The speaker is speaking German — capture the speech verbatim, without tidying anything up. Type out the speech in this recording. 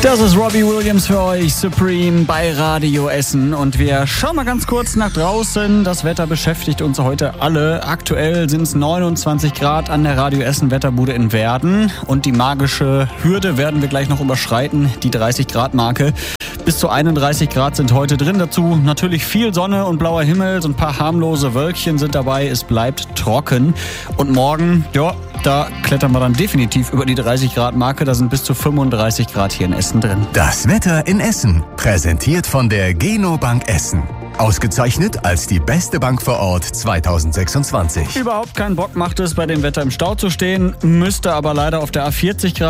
Das ist Robbie Williams für euch, Supreme bei Radio Essen. Und wir schauen mal ganz kurz nach draußen. Das Wetter beschäftigt uns heute alle. Aktuell sind es neunundzwanzig Grad an der Radio Essen Wetterbude in Werden. Und die magische Hürde werden wir gleich noch überschreiten, die dreißig Grad Marke. Bis zu einunddreißig Grad sind heute drin. Dazu natürlich viel Sonne und blauer Himmel. So ein paar harmlose Wölkchen sind dabei. Es bleibt trocken. Und morgen, ja, da klettern wir dann definitiv über die dreißig Grad Marke. Da sind bis zu fünfunddreißig Grad hier in Essen drin. Das Wetter in Essen, präsentiert von der Genobank Essen. Ausgezeichnet als die beste Bank vor Ort zweitausendsechsundzwanzig. Überhaupt keinen Bock macht es, bei dem Wetter im Stau zu stehen. Müsste aber leider auf der A vierzig gerade